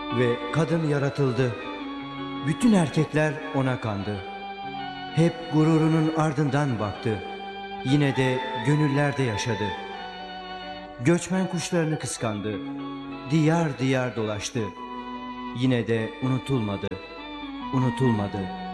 Ve kadın yaratıldı. Bütün erkekler ona kandı. Hep gururunun ardından baktı. Yine de gönüllerde yaşadı. Göçmen kuşlarını kıskandı. Diyar diyar dolaştı. Yine de unutulmadı. Unutulmadı.